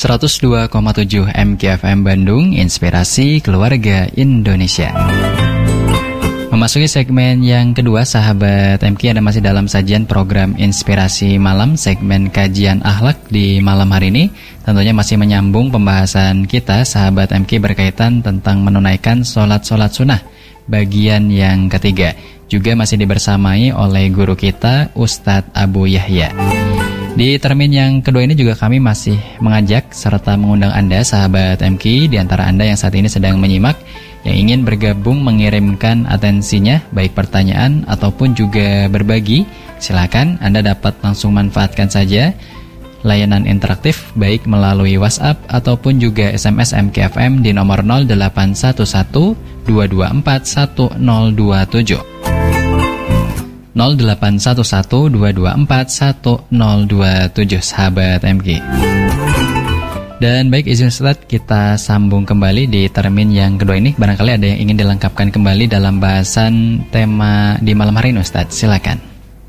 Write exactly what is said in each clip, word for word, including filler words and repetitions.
seratus dua koma tujuh M K F M Bandung, Inspirasi Keluarga Indonesia. Memasuki segmen yang kedua, sahabat M K, ada masih dalam sajian program Inspirasi Malam, segmen kajian akhlak di malam hari ini. Tentunya masih menyambung pembahasan kita, sahabat M K, berkaitan tentang menunaikan sholat-sholat sunnah bagian yang ketiga. Juga masih dibersamai oleh guru kita, Ustadz Abu Yahya. Di termin yang kedua ini juga kami masih mengajak serta mengundang Anda, sahabat M K, di antara Anda yang saat ini sedang menyimak, yang ingin bergabung mengirimkan atensinya, baik pertanyaan ataupun juga berbagi. Silakan, Anda dapat langsung manfaatkan saja layanan interaktif baik melalui WhatsApp ataupun juga S M S M K F M di nomor nol delapan satu satu dua dua empat satu nol dua tujuh. nol delapan satu satu dua dua empat satu nol dua tujuh, sahabat M K. Dan baik, izin Ustaz, kita sambung kembali di termin yang kedua ini. Barangkali ada yang ingin dilengkapkan kembali dalam bahasan tema di malam hari ini, Ustaz. Silakan.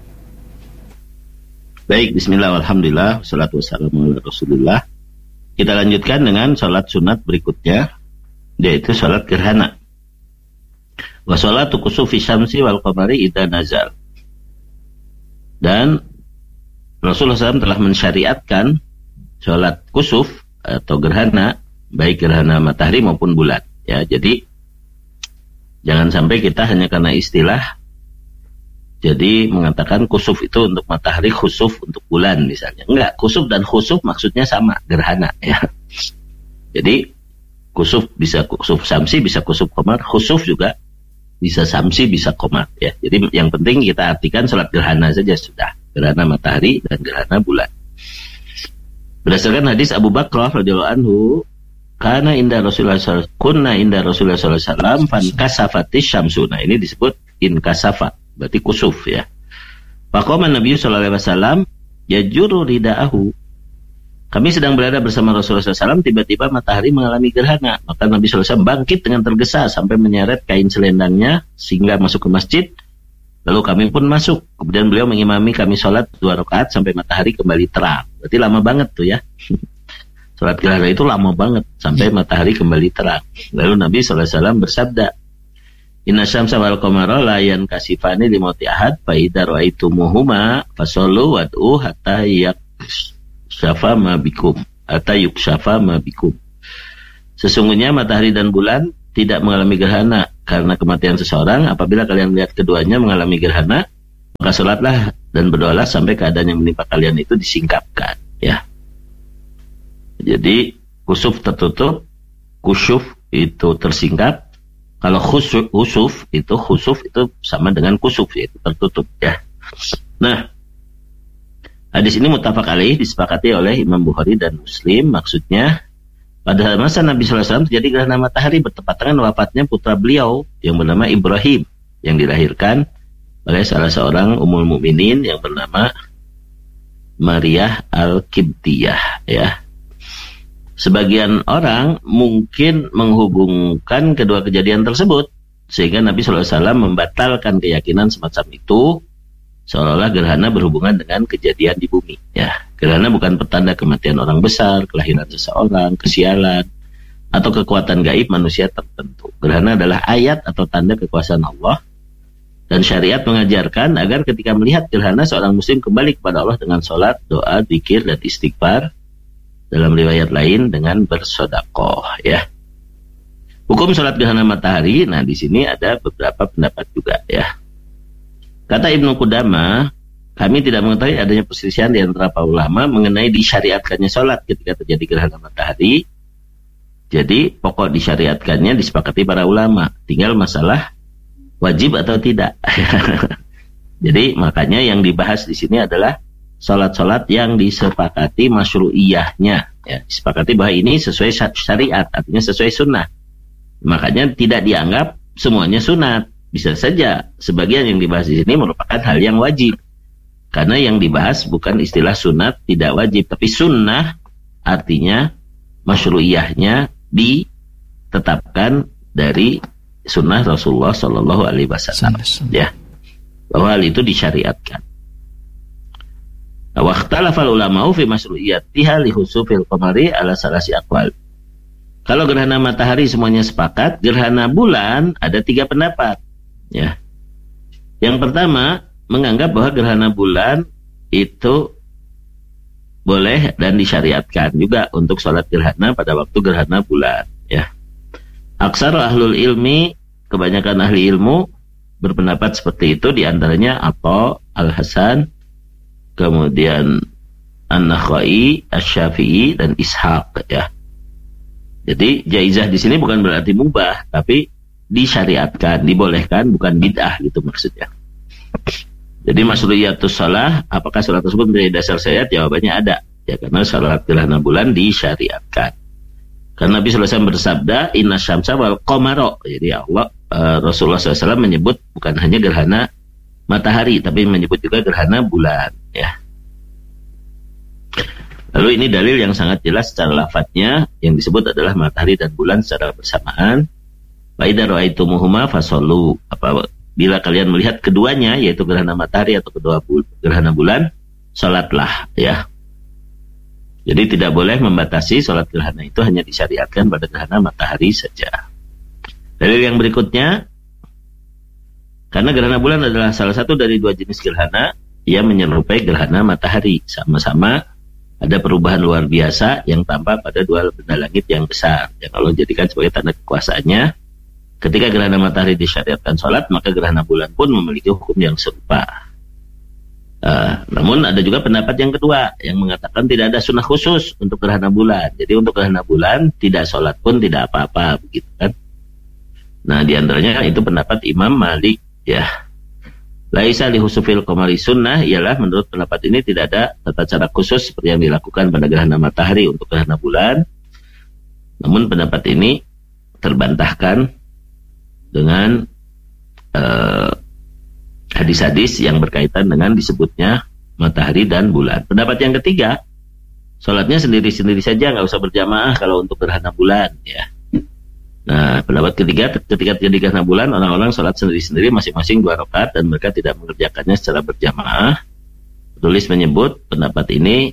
Baik, bismillah, alhamdulillah, wassalatu wassalamu ala rasulillah. Kita lanjutkan dengan sholat sunat berikutnya, yaitu sholat gerhana. Wa sholatu kusufi syamsi wal qamari idza nazal. Dan Rasulullah shallallahu alaihi wasallam telah mensyariatkan sholat kusuf atau gerhana, baik gerhana matahari maupun bulan. Ya, jadi jangan sampai kita hanya karena istilah jadi mengatakan kusuf itu untuk matahari, khusuf untuk bulan misalnya. Enggak, kusuf dan khusuf maksudnya sama, gerhana ya. Jadi kusuf bisa kusuf samsi, bisa kusuf qamar, khusuf juga bisa samsi, bisa qamar ya. Jadi yang penting kita artikan sholat gerhana saja sudah, gerhana matahari dan gerhana bulan. Berdasarkan hadis Abu Bakrah radhiyallahu anhu, kana inda Rasulullah sallallahu alaihi wasallam, kunna inda Rasulullah sallallahu alaihi wasallam fan kasafatis syamsu. Nah, ini disebut in kasafa, berarti kusuf ya. Faqama Nabi sallallahu alaihi wasallam yajuru ridaahu. Kami sedang berada bersama Rasulullah sallallahu alaihi wasallam, tiba-tiba matahari mengalami gerhana. Maka Nabi sallallahu alaihi wasallam bangkit dengan tergesa sampai menyeret kain selendangnya sehingga masuk ke masjid. Lalu kami pun masuk. Kemudian beliau mengimami kami sholat dua rakaat sampai matahari kembali terang. Berarti lama banget tuh ya. Sholat gerhana itu lama banget sampai matahari kembali terang. Lalu Nabi shallallahu alaihi wasallam bersabda, Inna syamsa wal qamara la yankasifani li mauti ahad fa idza ra'aitumuhuma fasallu wad'u hatta yakshafa ma bikum hatta yukshafa ma bikum. Sesungguhnya matahari dan bulan tidak mengalami gerhana karena kematian seseorang. Apabila kalian melihat keduanya mengalami gerhana, maka sholatlah dan berdoalah sampai keadaan yang menimpa kalian itu disingkapkan ya. Jadi kusuf tertutup, kusyuf itu tersingkap. Kalau khusuf, khusuf itu khusuf itu sama dengan kusuf, yaitu tertutup ya. Nah, hadis ini muttafaq alaih, disepakati oleh Imam Bukhari dan Muslim. Maksudnya pada masa Nabi shallallahu alaihi wasallam terjadi gerhana matahari bertepatan dengan wafatnya putra beliau yang bernama Ibrahim, yang dilahirkan oleh salah seorang ummul mukminin yang bernama Maryah Al-Qibtiyah ya. Sebagian orang mungkin menghubungkan kedua kejadian tersebut sehingga Nabi shallallahu alaihi wasallam membatalkan keyakinan semacam itu, seolah-olah gerhana berhubungan dengan kejadian di bumi ya. Gerhana bukan petanda kematian orang besar, kelahiran seseorang, kesialan, atau kekuatan gaib manusia tertentu. Gerhana adalah ayat atau tanda kekuasaan Allah, dan syariat mengajarkan agar ketika melihat gerhana seorang muslim kembali kepada Allah dengan sholat, doa, zikir, dan istighfar. Dalam riwayat lain dengan bersedekah ya. Hukum sholat gerhana matahari, nah di sini ada beberapa pendapat juga ya. Kata Ibnu Qudamah, kami tidak mengetahui adanya perselisihan di antara para ulama mengenai disyariatkannya sholat ketika terjadi gerhana matahari. Jadi pokok disyariatkannya disepakati para ulama, tinggal masalah wajib atau tidak. Jadi makanya yang dibahas di sini adalah sholat-sholat yang disepakati masyru'iyahnya, ya, disepakati bahwa ini sesuai syariat, artinya sesuai sunnah. Makanya tidak dianggap semuanya sunat. Bisa saja sebagian yang dibahas di sini merupakan hal yang wajib. Karena yang dibahas bukan istilah sunat tidak wajib, tapi sunnah artinya masyru'iyahnya ditetapkan dari sunnah Rasulullah Shallallahu Alaihi Wasallam, ya, bahwa hal itu disyariatkan. Waqtalafal ulama'u fi masyru'iyyatiha li khusufil qamari ala salasi aqwal. Kalau gerhana matahari semuanya sepakat, gerhana bulan ada tiga pendapat. Ya. Yang pertama, menganggap bahwa gerhana bulan itu boleh dan disyariatkan juga untuk sholat gerhana pada waktu gerhana bulan. Ya. Aksar ahlul ilmi, kebanyakan ahli ilmu berpendapat seperti itu, diantaranya Atha, Al-Hasan, kemudian An-Nakhai, Asy-Syafi'i, dan Ishaq. Ya. Jadi jaizah di sini bukan berarti mubah, tapi disyariatkan, dibolehkan, bukan bid'ah gitu maksudnya. Jadi masyru'iyatus shalah, apakah salat tersebut menjadi dasar syariat? Jawabannya ada. Ya, karena salat gerhana bulan disyariatkan. Karena Nabi sallallahu alaihi wasallam bersabda, "Inna syamsa wal qamara." Jadi Allah uh, Rasulullah sallallahu alaihi wasallam menyebut bukan hanya gerhana matahari, tapi menyebut juga gerhana bulan, ya. Lalu ini dalil yang sangat jelas secara lafadznya, yang disebut adalah matahari dan bulan secara bersamaan. Fa idza ra'aitumuhuma fasallu. Apa bila kalian melihat keduanya, yaitu gerhana matahari atau kedua bul gerhana bulan, salatlah, ya. Jadi tidak boleh membatasi salat gerhana, itu hanya disyariatkan pada gerhana matahari saja. Dalil yang berikutnya, karena gerhana bulan adalah salah satu dari dua jenis gerhana, ia menyerupai gerhana matahari, sama-sama ada perubahan luar biasa yang tampak pada dua benda langit yang besar yang Allah jadikan sebagai tanda kekuasaannya. Ketika gerhana matahari disyariatkan sholat, maka gerhana bulan pun memiliki hukum yang serupa. Uh, namun ada juga pendapat yang kedua yang mengatakan tidak ada sunnah khusus untuk gerhana bulan. Jadi untuk gerhana bulan tidak sholat pun tidak apa-apa, begitu kan? Nah, diantaranya itu pendapat Imam Malik, ya. Laisa li husufil qamari sunnah, ialah menurut pendapat ini tidak ada tata cara khusus seperti yang dilakukan pada gerhana matahari untuk gerhana bulan. Namun pendapat ini terbantahkan dengan uh, hadis-hadis yang berkaitan dengan disebutnya matahari dan bulan. Pendapat yang ketiga, sholatnya sendiri-sendiri saja, nggak usah berjamaah kalau untuk gerhana bulan, ya. Nah, pendapat ketiga, ketika terjadi gerhana bulan, orang-orang sholat sendiri-sendiri masing-masing dua rakaat dan mereka tidak mengerjakannya secara berjamaah. Penulis menyebut pendapat ini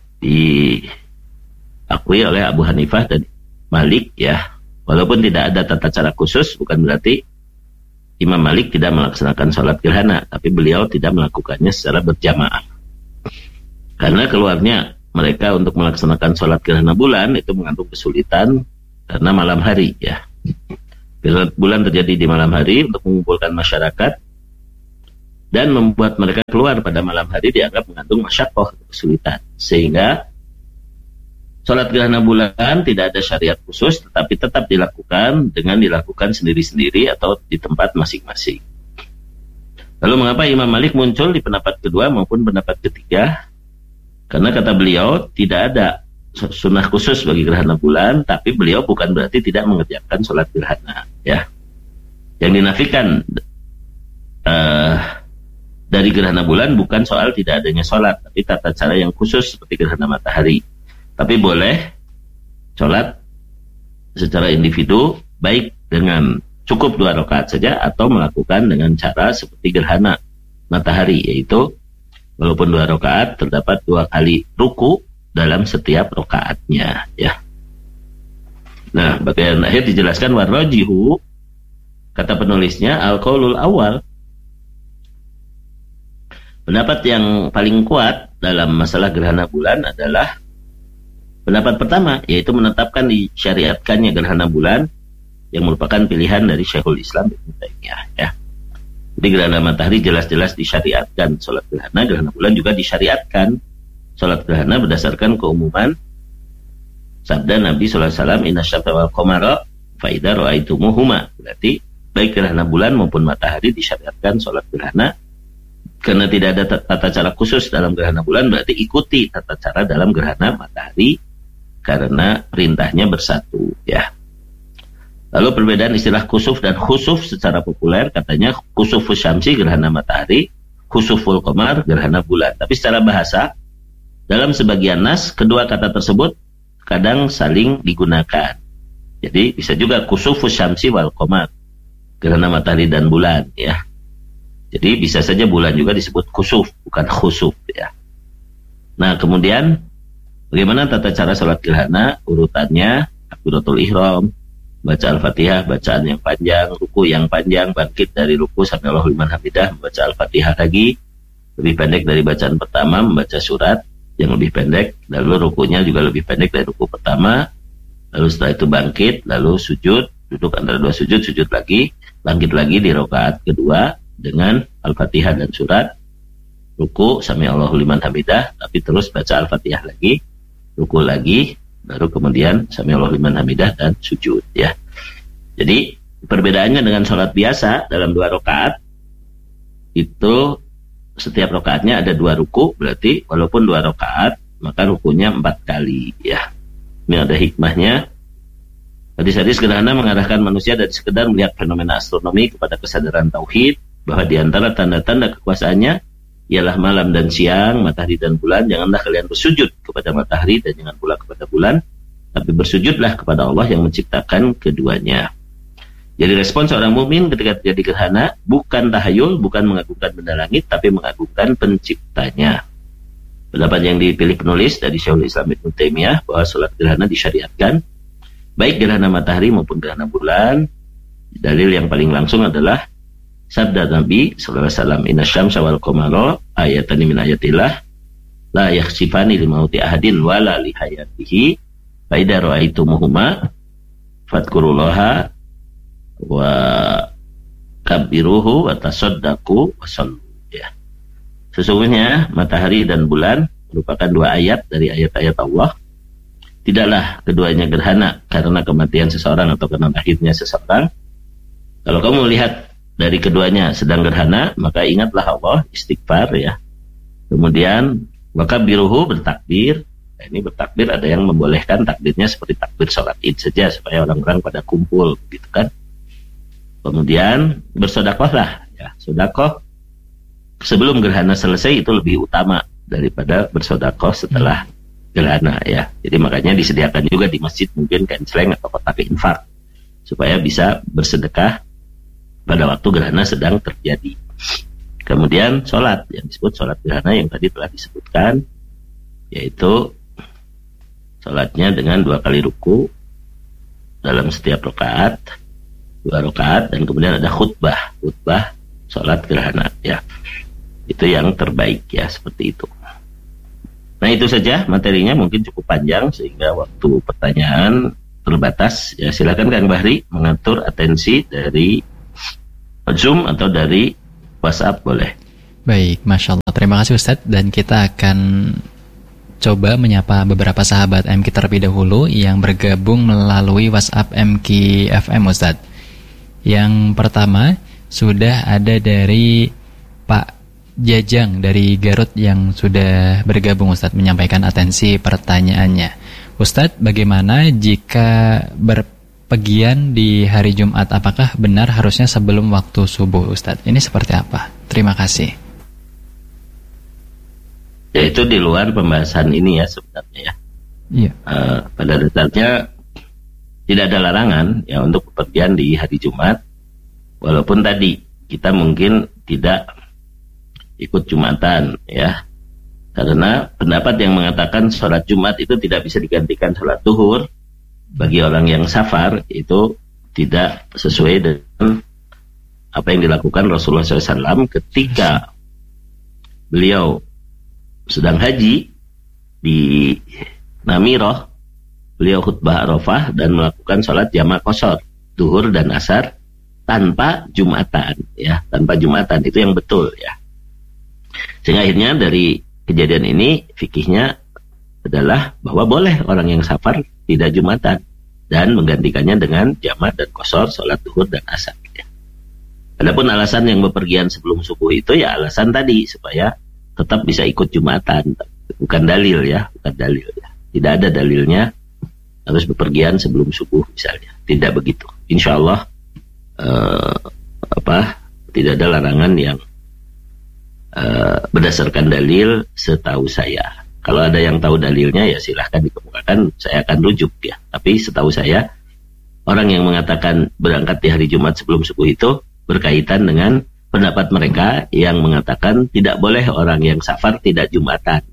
diakui oleh Abu Hanifah dan Malik, ya. Walaupun tidak ada tata cara khusus, bukan berarti Imam Malik tidak melaksanakan sholat gerhana, tapi beliau tidak melakukannya secara berjamaah. Karena keluarnya mereka untuk melaksanakan sholat gerhana bulan itu mengandung kesulitan karena malam hari, ya. Gerhana bulan terjadi di malam hari untuk mengumpulkan masyarakat dan membuat mereka keluar pada malam hari dianggap mengandung masyaqqah, kesulitan. Sehingga sholat gerhana bulan tidak ada syariat khusus, tetapi tetap dilakukan dengan dilakukan sendiri-sendiri atau di tempat masing-masing. Lalu mengapa Imam Malik muncul di pendapat kedua maupun pendapat ketiga? Karena kata beliau tidak ada sunnah khusus bagi gerhana bulan, tapi beliau bukan berarti tidak mengerjakan sholat gerhana, ya. Yang dinafikan uh, dari gerhana bulan bukan soal tidak adanya sholat, tapi tata cara yang khusus seperti gerhana matahari. Tapi boleh sholat secara individu, baik dengan cukup dua rakaat saja atau melakukan dengan cara seperti gerhana matahari, yaitu walaupun dua rakaat terdapat dua kali ruku dalam setiap rakaatnya, ya. Nah, bagian akhir dijelaskan warrajihu, kata penulisnya al-qaulul awal. Pendapat yang paling kuat dalam masalah gerhana bulan adalah pendapat pertama, yaitu menetapkan disyariatkannya gerhana bulan yang merupakan pilihan dari Syekhul Islam Ibnu Taimiyah, ya. Jadi gerhana matahari jelas-jelas disyariatkan sholat gerhana, gerhana bulan juga disyariatkan sholat gerhana berdasarkan keumuman sabda Nabi sallallahu alaihi wasallam, inna syamsa wal qamara fa idza ra'aitumuhuma. Berarti baik gerhana bulan maupun matahari disyariatkan sholat gerhana. Karena tidak ada tata cara khusus dalam gerhana bulan, berarti ikuti tata cara dalam gerhana matahari karena perintahnya bersatu, ya. Lalu perbedaan istilah kusuf dan khusuf secara populer, katanya kusufus syamsi gerhana matahari, khusuful qamar gerhana bulan. Tapi secara bahasa, dalam sebagian nas, kedua kata tersebut kadang saling digunakan. Jadi bisa juga kusufus syamsi wal qamar, gerhana matahari dan bulan, ya. Jadi bisa saja bulan juga disebut kusuf, bukan khusuf, ya. Nah, kemudian bagaimana tata cara sholat gerhana? Urutannya, takbiratul ihram, baca Al-Fatihah, bacaan yang panjang, ruku yang panjang, bangkit dari ruku sampai Allahu liman hamidah, membaca Al-Fatihah lagi, lebih pendek dari bacaan pertama, membaca surat yang lebih pendek, lalu rukunya juga lebih pendek dari ruku pertama, lalu setelah itu bangkit, lalu sujud, duduk antara dua sujud, sujud lagi, bangkit lagi di rakaat kedua dengan Al-Fatihah dan surat, ruku sampai Allahu liman hamidah, tapi terus baca Al-Fatihah lagi, ruku lagi, baru kemudian sampai Allahu liman hamidah dan sujud, ya. Jadi perbedaannya dengan sholat biasa dalam dua rakaat itu setiap rakaatnya ada dua ruku, berarti walaupun dua rakaat maka rukunya empat kali, ya. Ini ada hikmahnya. Hadis-hadis gerhana mengarahkan manusia dari sekedar melihat fenomena astronomi kepada kesadaran tauhid, bahwa di antara tanda-tanda kekuasaannya ialah malam dan siang, matahari dan bulan. Janganlah kalian bersujud kepada matahari dan jangan pula kepada bulan, tapi bersujudlah kepada Allah yang menciptakan keduanya. Jadi respon seorang mukmin ketika terjadi gerhana bukan tahayul, bukan mengagungkan benda langit, tapi mengagungkan penciptanya. Pendapat yang dipilih penulis dari Syekhul Islam Ibnu Taimiyah bahwa sholat gerhana disyariatkan, baik gerhana matahari maupun gerhana bulan. Dalil yang paling langsung adalah sabda Nabi sallallahu alaihi wasallam, "Inna syamsa wal qamara ayatani min ayatillah la yakhsifani li mauti ahadin wala li hayatihi fa idza ra'aitumuhuma fadhkurullaha wa kabbiruhu wa tasaddaqu wa sallu." Ya. Sesungguhnya matahari dan bulan merupakan dua ayat dari ayat-ayat Allah. Tidaklah keduanya gerhana karena kematian seseorang atau karena lahirnya seseorang. Kalau kamu lihat dari keduanya sedang gerhana, maka ingatlah Allah, istighfar, ya. Kemudian wakabbiruhu, bertakbir. Nah, ini bertakbir ada yang membolehkan takbirnya seperti takbir sholat id saja supaya orang-orang pada kumpul, gitu kan. Kemudian bersedekahlah, ya. Sedekah sebelum gerhana selesai itu lebih utama daripada bersedekah setelah gerhana, ya. Jadi makanya disediakan juga di masjid mungkin kenceleng atau kotak infak supaya bisa bersedekah pada waktu gerhana sedang terjadi. Kemudian sholat yang disebut sholat gerhana yang tadi telah disebutkan, yaitu sholatnya dengan dua kali ruku dalam setiap rakaat, dua rakaat, dan kemudian ada khutbah, khutbah sholat gerhana, ya. Itu yang terbaik, ya, seperti itu. Nah, itu saja materinya, mungkin cukup panjang sehingga waktu pertanyaan terbatas. Ya, silakan Kang Bahri mengatur atensi dari Zoom atau dari WhatsApp, boleh. Baik, Masya Allah. Terima kasih Ustadz. Dan kita akan coba menyapa beberapa sahabat M Q terlebih dahulu yang bergabung melalui WhatsApp M Q F M, Ustadz. Yang pertama sudah ada dari Pak Jajang dari Garut yang sudah bergabung, Ustadz, menyampaikan atensi pertanyaannya. Ustadz, bagaimana jika berpergian di hari Jumat? Apakah benar harusnya sebelum waktu subuh, Ustadz? Ini seperti apa? Terima kasih. Ya, itu di luar pembahasan ini, ya, sebenarnya, ya. Iya. Uh, pada dasarnya tidak ada larangan, ya, untuk bepergian di hari Jumat, walaupun tadi kita mungkin tidak ikut Jumatan, ya, karena pendapat yang mengatakan sholat Jumat itu tidak bisa digantikan sholat duhur bagi orang yang safar itu tidak sesuai dengan apa yang dilakukan Rasulullah shallallahu alaihi wasallam ketika beliau sedang haji di Namirah. Beliau khutbah Arafah dan melakukan sholat jamak qashar duhur dan asar tanpa Jumatan, ya, tanpa Jumatan, itu yang betul, ya. Sehingga akhirnya dari kejadian ini fikihnya adalah bahwa boleh orang yang safar tidak Jumatan dan menggantikannya dengan jamak dan qashar sholat duhur dan asar, ya. Adapun alasan yang bepergian sebelum subuh itu ya alasan tadi supaya tetap bisa ikut Jumatan, bukan dalil, ya, bukan dalil, ya. Tidak ada dalilnya harus bepergian sebelum subuh misalnya, tidak begitu. Insya Allah eh, apa tidak ada larangan yang Uh, berdasarkan dalil setahu saya. Kalau ada yang tahu dalilnya ya silahkan dikemukakan, saya akan rujuk, ya. Tapi setahu saya orang yang mengatakan berangkat di hari Jumat sebelum subuh itu berkaitan dengan pendapat mereka yang mengatakan tidak boleh orang yang safar tidak Jumatan. Nah, itu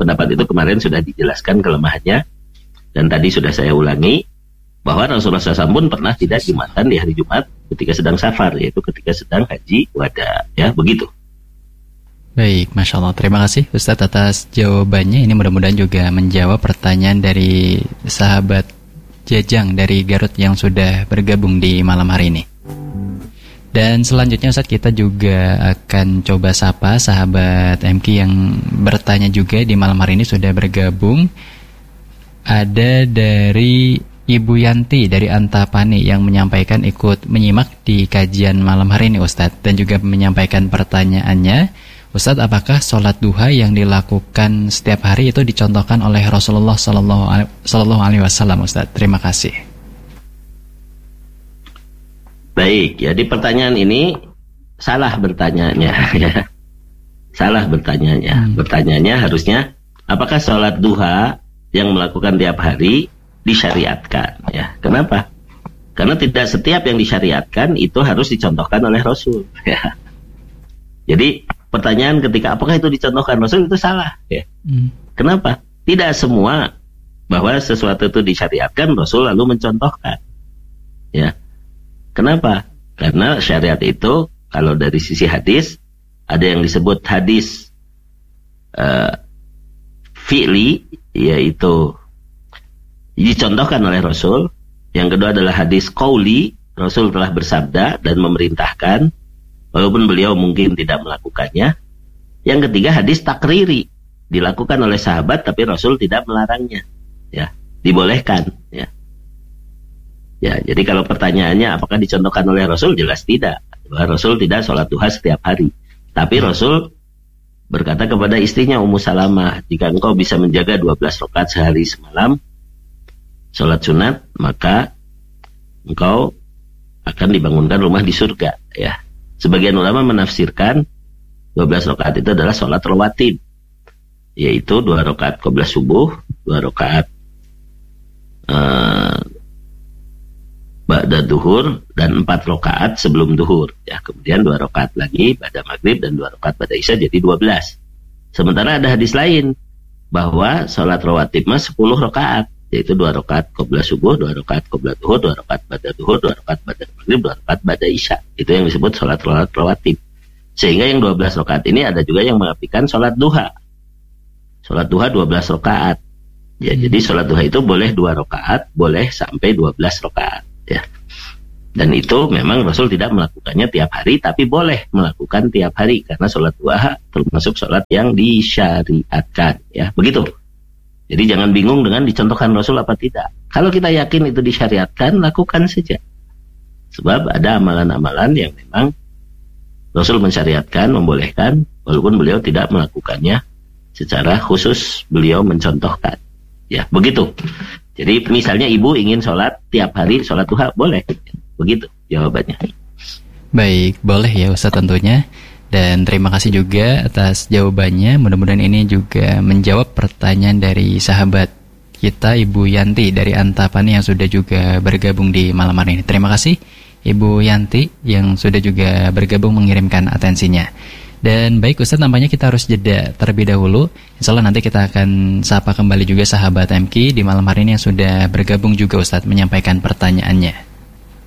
pendapat itu kemarin sudah dijelaskan kelemahannya, dan tadi sudah saya ulangi bahwa Rasulullah shallallahu alaihi wasallam pun pernah tidak Jumatan di hari Jumat ketika sedang safar, yaitu ketika sedang haji wada, ya begitu. Baik, Masya Allah. Terima kasih Ustadz atas jawabannya. Ini mudah-mudahan juga menjawab pertanyaan dari sahabat Jajang dari Garut yang sudah bergabung di malam hari ini. Dan selanjutnya Ustadz, kita juga akan coba sapa sahabat M K yang bertanya juga di malam hari ini sudah bergabung. Ada dari Ibu Yanti dari Antapani yang menyampaikan ikut menyimak di kajian malam hari ini Ustadz, dan juga menyampaikan pertanyaannya, Ustadz, apakah sholat duha yang dilakukan setiap hari itu dicontohkan oleh Rasulullah Sallallahu Alaihi Wasallam Ustadz? Terima kasih. Baik, jadi pertanyaan ini salah bertanyanya, ya. Salah bertanyanya. Hmm. Bertanyanya harusnya, apakah sholat duha yang melakukan tiap hari disyariatkan, ya? Kenapa? Karena tidak setiap yang disyariatkan itu harus dicontohkan oleh Rasul, ya. Jadi pertanyaan ketika apakah itu dicontohkan Rasul itu salah, ya. Hmm. Kenapa? Tidak semua bahwa sesuatu itu disyariatkan Rasul lalu mencontohkan, ya. Kenapa? Karena syariat itu kalau dari sisi hadis ada yang disebut hadis uh, fi'li, yaitu dicontohkan oleh Rasul. Yang kedua adalah hadis qauli, Rasul telah bersabda dan memerintahkan walaupun beliau mungkin tidak melakukannya. Yang ketiga hadis takriri, dilakukan oleh sahabat tapi Rasul tidak melarangnya, ya, dibolehkan, ya. Ya, jadi kalau pertanyaannya apakah dicontohkan oleh Rasul, jelas tidak. Bahwa Rasul tidak sholat duha setiap hari. Tapi Rasul berkata kepada istrinya Ummu Salamah, jika engkau bisa menjaga dua belas rakaat sehari semalam sholat sunat, maka engkau akan dibangunkan rumah di surga, ya. Sebagian ulama menafsirkan dua belas rakaat itu adalah sholat rawatib, yaitu dua rakaat qobliyah subuh, dua rakaat uh, ba'da duhur, dan empat rakaat sebelum duhur, ya. Kemudian dua rakaat lagi pada maghrib dan dua rakaat pada isya, jadi dua belas. Sementara ada hadis lain bahwa sholat rawatib mah sepuluh rakaat, yaitu dua rakaat qobliyah subuh, dua rakaat qobliyah duhur, dua rakaat pada duhur, dua rakaat pada maghrib, dua rakaat pada isya. Itu yang disebut sholat rawatib. Sehingga yang dua belas rakaat ini ada juga yang mengapikan sholat duha. Sholat duha dua belas rakaat. Ya, hmm. Jadi sholat duha itu boleh dua rakaat, boleh sampai dua belas rakaat, ya. Dan itu memang Rasul tidak melakukannya tiap hari, tapi boleh melakukan tiap hari karena sholat duha termasuk sholat yang disyariatkan, ya. Begitu. Jadi jangan bingung dengan dicontohkan Rasul apa tidak. Kalau kita yakin itu disyariatkan, lakukan saja. Sebab ada amalan-amalan yang memang Rasul mensyariatkan, membolehkan, walaupun beliau tidak melakukannya secara khusus, beliau mencontohkan. Ya, begitu. Jadi misalnya ibu ingin sholat tiap hari, sholat duha, boleh. Begitu jawabannya. Baik, boleh ya Ustaz tentunya. Dan terima kasih juga atas jawabannya. Mudah-mudahan ini juga menjawab pertanyaan dari sahabat kita Ibu Yanti dari Antapani yang sudah juga bergabung di malam hari ini. Terima kasih Ibu Yanti yang sudah juga bergabung mengirimkan atensinya. Dan baik Ustaz, nampaknya kita harus jeda terlebih dahulu. Insya Allah nanti kita akan sapa kembali juga sahabat M K di malam hari ini yang sudah bergabung juga Ustaz menyampaikan pertanyaannya.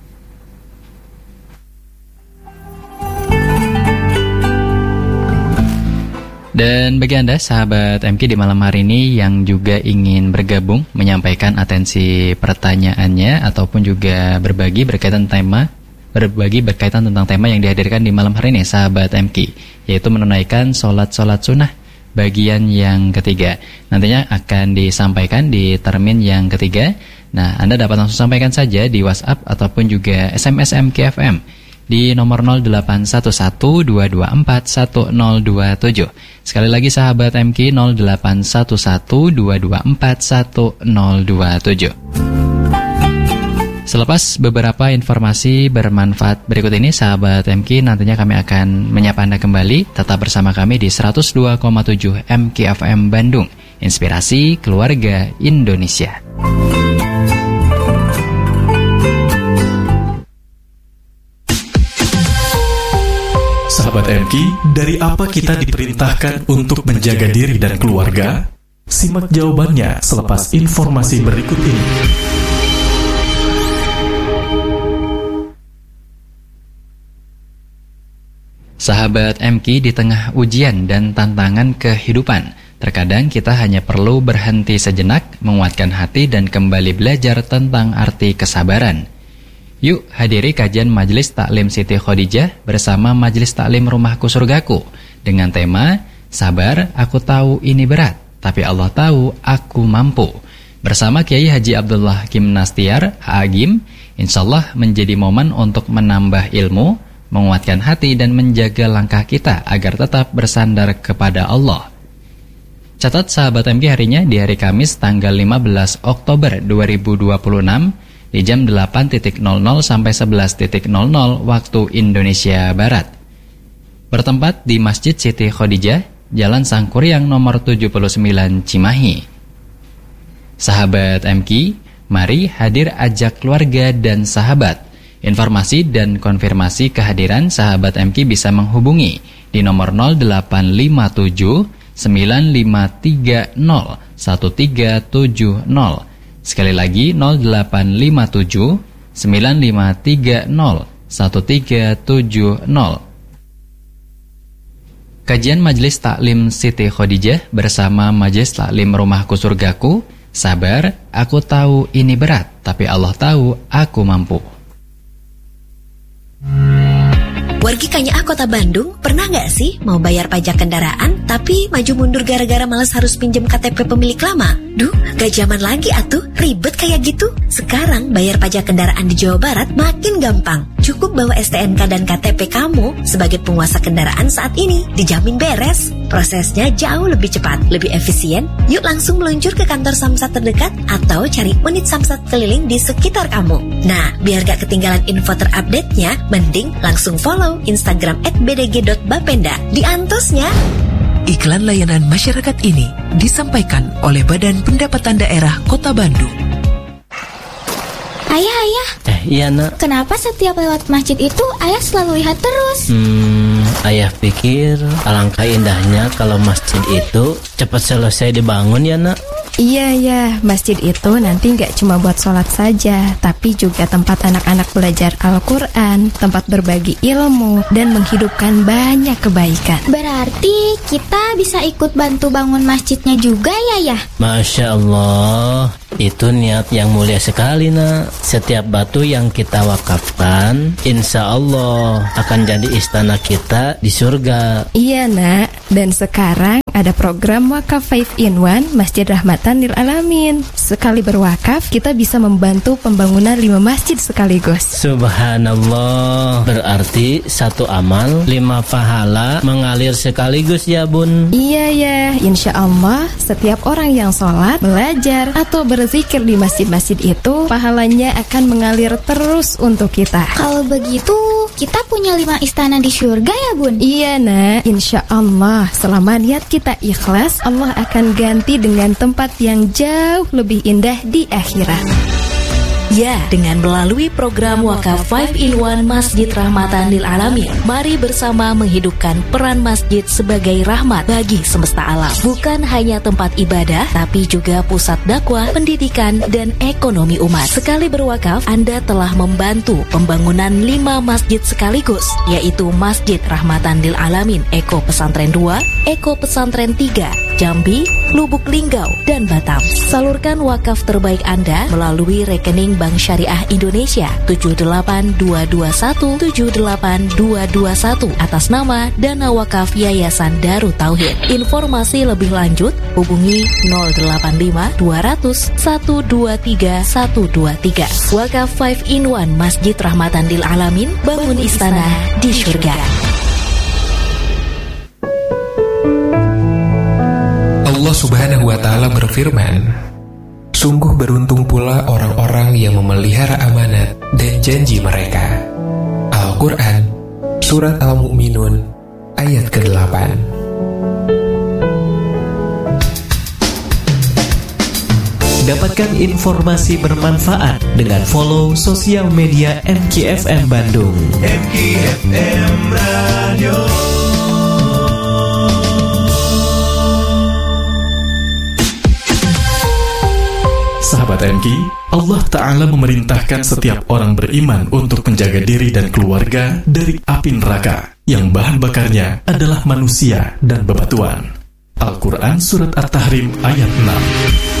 Dan bagi Anda sahabat M K di malam hari ini yang juga ingin bergabung menyampaikan atensi pertanyaannya ataupun juga berbagi berkaitan tema berbagi berkaitan tentang tema yang dihadirkan di malam hari ini sahabat M K, yaitu menunaikan sholat-sholat sunnah bagian yang ketiga. Nantinya akan disampaikan di termin yang ketiga. Nah, Anda dapat langsung sampaikan saja di WhatsApp ataupun juga S M S M K F M di nomor nol delapan satu satu dua dua empat satu nol dua tujuh. Sekali lagi sahabat M K, nol delapan satu satu dua dua empat satu nol dua tujuh. Selepas beberapa informasi bermanfaat berikut ini sahabat M K, nantinya kami akan menyapa Anda kembali. Tetap bersama kami di seratus dua koma tujuh M K F M Bandung, Inspirasi Keluarga Indonesia. Sahabat M K, dari apa kita diperintahkan untuk menjaga diri dan keluarga? Simak jawabannya selepas informasi berikut ini. Sahabat M K, di tengah ujian dan tantangan kehidupan, terkadang kita hanya perlu berhenti sejenak, menguatkan hati dan kembali belajar tentang arti kesabaran. Yuk hadiri kajian Majelis Taklim Siti Khadijah bersama Majelis Taklim Rumahku Surgaku dengan tema Sabar, aku tahu ini berat, tapi Allah tahu aku mampu. Bersama Kiai Haji Abdullah Kim Nastiar, H A Gim, insyaallah menjadi momen untuk menambah ilmu, menguatkan hati dan menjaga langkah kita agar tetap bersandar kepada Allah. Catat sahabat M K harinya di hari Kamis tanggal lima belas Oktober dua ribu dua puluh enam di jam delapan nol nol sampai sebelas nol nol waktu Indonesia Barat. Bertempat di Masjid Siti Khadijah, Jalan Sangkuriang nomor tujuh puluh sembilan Cimahi. Sahabat M K, mari hadir ajak keluarga dan sahabat. Informasi dan konfirmasi kehadiran sahabat M K bisa menghubungi di nomor nol delapan lima tujuh sembilan lima tiga nol satu tiga tujuh nol. Sekali lagi nol delapan lima tujuh sembilan lima tiga nol satu tiga tujuh nol. Kajian Majelis Taklim Siti Khadijah bersama Majelis Taklim Rumahku Surgaku. Sabar, aku tahu ini berat, tapi Allah tahu aku mampu. Wargi K N Y A Kota Bandung, pernah nggak sih mau bayar pajak kendaraan tapi maju mundur gara-gara malas harus pinjam K T P pemilik lama? Duh, gak zaman lagi atuh, ribet kayak gitu. Sekarang bayar pajak kendaraan di Jawa Barat makin gampang. Cukup bawa S T N K dan K T P kamu sebagai penguasa kendaraan saat ini, dijamin beres. Prosesnya jauh lebih cepat, lebih efisien. Yuk langsung meluncur ke kantor Samsat terdekat atau cari unit Samsat keliling di sekitar kamu. Nah, biar gak ketinggalan info terupdate-nya, mending langsung follow Instagram at b d g dot bapenda. Diantosnya. Iklan layanan masyarakat ini disampaikan oleh Badan Pendapatan Daerah Kota Bandung. Ayah, ayah. Eh, iya nak. Kenapa setiap lewat masjid itu ayah selalu lihat terus? Hmm, ayah pikir alangkah indahnya kalau masjid itu cepat selesai dibangun ya nak. Iya ya, masjid itu nanti nggak cuma buat sholat saja, tapi juga tempat anak-anak belajar Al-Quran, tempat berbagi ilmu, dan menghidupkan banyak kebaikan. Berarti kita bisa ikut bantu bangun masjidnya juga ya ya? Masya Allah, itu niat yang mulia sekali nak. Setiap batu yang kita wakafkan, insya Allah akan jadi istana kita di surga. Iya nak, dan sekarang ada program wakaf five in one Masjid Rahmatan Lil Alamin. Sekali berwakaf, kita bisa membantu pembangunan lima masjid sekaligus. Subhanallah, berarti satu amal lima pahala mengalir sekaligus ya bun. Iya ya, insya Allah setiap orang yang sholat, belajar, atau berzikir di masjid-masjid itu, pahalanya akan mengalir terus untuk kita. Kalau begitu, kita punya lima istana di surga ya bun? Iya nak, insya Allah selama niat kita ikhlas, Allah akan ganti dengan tempat yang jauh lebih indah di akhirat. Ya, dengan melalui program Wakaf five in one Masjid Rahmatan Lil Alamin, mari bersama menghidupkan peran masjid sebagai rahmat bagi semesta alam. Bukan hanya tempat ibadah, tapi juga pusat dakwah, pendidikan, dan ekonomi umat. Sekali berwakaf, Anda telah membantu pembangunan lima masjid sekaligus, yaitu Masjid Rahmatan Lil Alamin Eko Pesantren dua, Eko Pesantren tiga, Jambi, Lubuk Linggau, dan Batam. Salurkan wakaf terbaik Anda melalui rekening Bank Syariah Indonesia tujuh delapan dua dua satu tujuh delapan dua dua satu atas nama Dana Wakaf Yayasan Darut Tauhid. Informasi lebih lanjut hubungi nol delapan lima dua nol nol satu dua tiga satu dua tiga. Wakaf five in one Masjid Rahmatan Lil Alamin, bangun istana di surga. Allah Subhanahu wa Ta'ala berfirman, sungguh beruntung pula orang-orang yang memelihara amanat dan janji mereka. Al-Quran, Surat Al-Mu'minun, ayat kedelapan. Dapatkan informasi bermanfaat dengan follow sosial media M K F M Bandung. M K F M Radio. Sahabat M K, Allah Ta'ala memerintahkan setiap orang beriman untuk menjaga diri dan keluarga dari api neraka yang bahan bakarnya adalah manusia dan bebatuan. Al-Quran Surat At-Tahrim ayat enam.